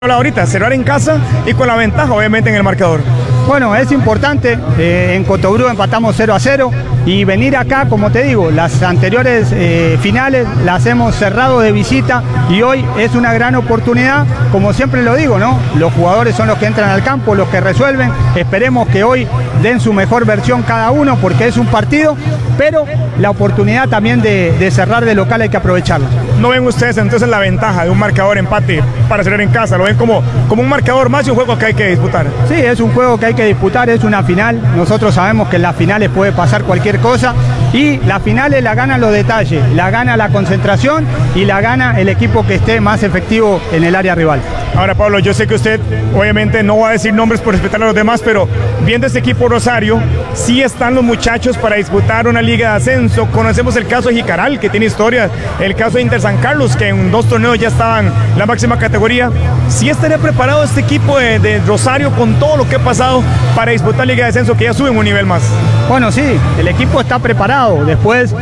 Ahorita, cerrar en casa y con la ventaja obviamente en el marcador. Bueno, es importante, en Cotobru empatamos 0-0 y venir acá, como te digo, las anteriores finales las hemos cerrado de visita y hoy es una gran oportunidad, como siempre lo digo, ¿no? Los jugadores son los que entran al campo, los que resuelven, esperemos que hoy den su mejor versión cada uno porque es un partido, pero la oportunidad también de cerrar de local hay que aprovecharla. ¿No ven ustedes entonces la ventaja de un marcador empate para cerrar en casa? ¿Lo ven como un marcador más y un juego que hay que disputar? Sí, es un juego que hay que disputar, es una final. Nosotros sabemos que en las finales puede pasar cualquier cosa y las finales la ganan los detalles, la gana la concentración y la gana el equipo que esté más efectivo en el área rival. Ahora, Pablo, yo sé que usted obviamente no va a decir nombres por respetar a los demás, pero viendo este equipo Rosario, sí están los muchachos para disputar una liga de ascenso. Conocemos el caso de Jicaral, que tiene historia, el caso de Inter San Carlos, que en 2 torneos ya estaban en la máxima categoría. ¿Sí estaría preparado este equipo de Rosario con todo lo que ha pasado para disputar liga de ascenso, que ya suben un nivel más? Bueno, sí, el equipo está preparado. Después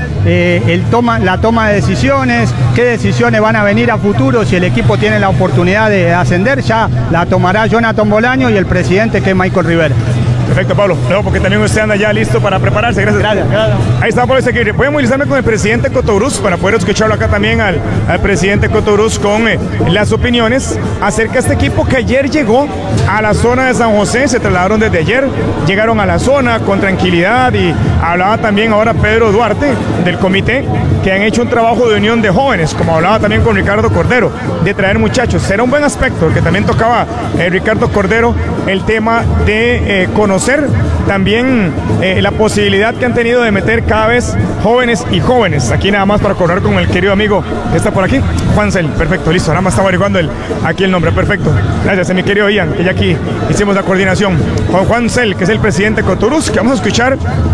la toma de decisiones, qué decisiones van a venir a futuro, si el equipo tiene la oportunidad de ascender, ya la tomará Jonathan Bolaño y el presidente, que es Michael Rivera. Perfecto, Pablo. Luego, porque también usted anda ya listo para prepararse. Gracias. Gracias. Ahí está, Pablo Ezequiel. Voy a movilizarme con el presidente Cotobruz para poder escucharlo acá también al presidente Cotobruz con las opiniones acerca de este equipo que ayer llegó a la zona de San José. Se trasladaron desde ayer, llegaron a la zona con tranquilidad y hablaba también ahora Pedro Duarte del comité que han hecho un trabajo de unión de jóvenes, como hablaba también con Ricardo Cordero, de traer muchachos. Será un buen aspecto, que también tocaba Ricardo Cordero, el tema de conocer también la posibilidad que han tenido de meter cada vez jóvenes y jóvenes. Aquí nada más para correr con el querido amigo que está por aquí, Juancel. Perfecto, listo, nada más estaba averiguando aquí el nombre. Perfecto, gracias a mi querido Ian, que ya aquí hicimos la coordinación. Juancel, que es el presidente de Cotobruz, que vamos a escuchar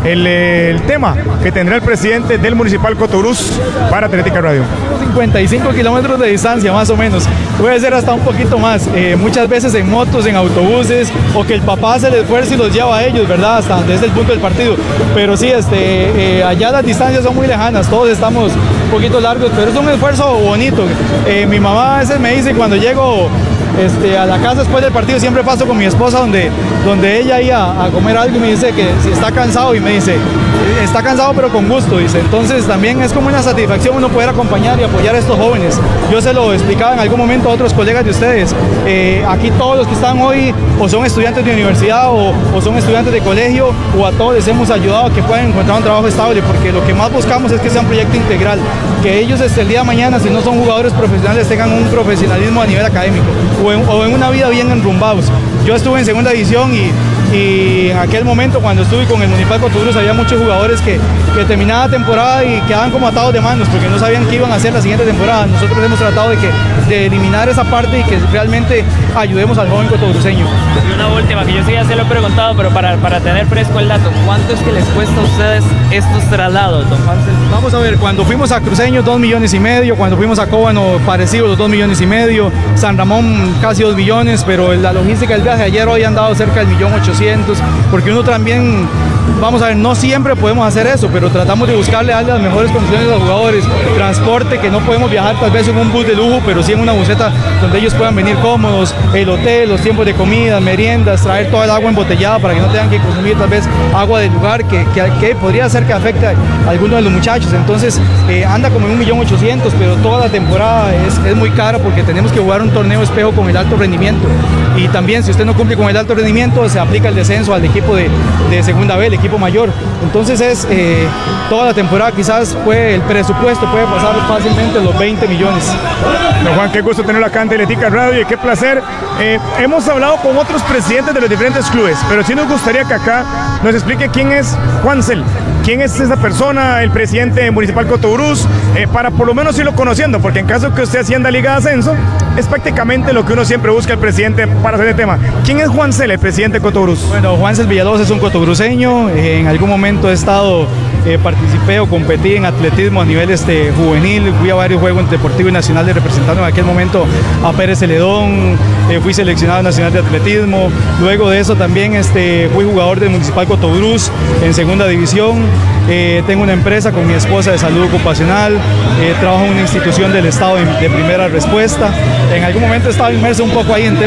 el tema que tendrá el presidente del Municipal Cotobruz para Atlética Radio. 55 kilómetros de distancia más o menos, puede ser hasta un poquito más, muchas veces en motos, en autobuses, o que el papá hace el esfuerzo y los lleva a ellos, ¿verdad? Hasta desde el punto del partido. Pero sí, allá las distancias son muy lejanas, todos estamos un poquito largos, pero es un esfuerzo bonito. Mi mamá a veces me dice, cuando llego a la casa después del partido, siempre paso con mi esposa donde ella iba a comer algo y me dice que si está cansado, y me dice, está cansado pero con gusto, dice. Entonces también es como una satisfacción uno poder acompañar y apoyar a estos jóvenes. Yo se lo explicaba en algún momento a otros colegas de ustedes, aquí todos los que están hoy o son estudiantes de universidad o son estudiantes de colegio, o a todos les hemos ayudado a que puedan encontrar un trabajo estable, porque lo que más buscamos es que sea un proyecto integral, que ellos el día de mañana, si no son jugadores profesionales, tengan un profesionalismo a nivel académico o en una vida bien enrumbados. Yo estuve en segunda división y en aquel momento, cuando estuve con el Municipal Cotobruz, había muchos jugadores que terminaban la temporada y quedaban como atados de manos porque no sabían qué iban a hacer la siguiente temporada. Nosotros hemos tratado de eliminar esa parte y que realmente ayudemos al joven cotobruceño. Y una última, que yo sí ya se lo he preguntado, pero para tener fresco el dato, ¿cuánto es que les cuesta a ustedes estos traslados, don Juan? Vamos a ver, cuando fuimos a Cruceño 2,5 millones, cuando fuimos a Cóbano parecido los 2,5 millones, San Ramón casi 2 millones, pero la logística del viaje ayer hoy han dado cerca del 1.800.000, porque uno también, vamos a ver, no siempre podemos hacer eso, pero tratamos de darle las mejores condiciones a los jugadores, transporte, que no podemos viajar tal vez en un bus de lujo, pero sí en una buseta donde ellos puedan venir cómodos, el hotel, los tiempos de comida, meriendas, traer toda el agua embotellada para que no tengan que consumir tal vez agua del lugar que podría ser que afecte a algunos de los muchachos. Entonces anda como en 1.800.000, pero toda la temporada es muy cara porque tenemos que jugar un torneo espejo con el alto rendimiento, y también si usted no cumple con el alto rendimiento se aplica el descenso al equipo de segunda B, el equipo mayor. Entonces toda la temporada quizás el presupuesto puede pasar fácilmente los 20 millones. Don Juan, qué gusto tenerlo acá en Atlética Radio y qué placer. Hemos hablado con otros presidentes de los diferentes clubes, pero sí nos gustaría que acá nos explique quién es Juancel. ¿Quién es esa persona, el presidente municipal Cotobruz, para por lo menos irlo conociendo? Porque en caso que usted ascienda a Liga de Ascenso, es prácticamente lo que uno siempre busca el presidente para hacer el tema. ¿Quién es Juancel, el presidente de Cotobruz? Bueno, Juancel Villalobos es un cotobruceño. En algún momento he estado, participé o competí en atletismo a nivel juvenil, fui a varios juegos deportivos y nacionales representando en aquel momento a Pérez Celedón, fui seleccionado nacional de atletismo. Luego de eso también fui jugador del Municipal Cotobruz en segunda división. tengo una empresa con mi esposa de salud ocupacional, trabajo en una institución del Estado de primera respuesta. En algún momento estaba inmerso un poco ahí en